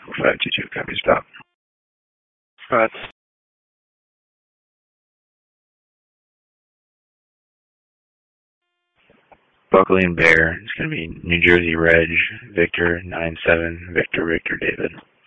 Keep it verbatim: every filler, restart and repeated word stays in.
five two two, copy, stop. Right. Buckley and Bear. It's going to be New Jersey Reg, Victor, nine seven, Victor, Victor, David.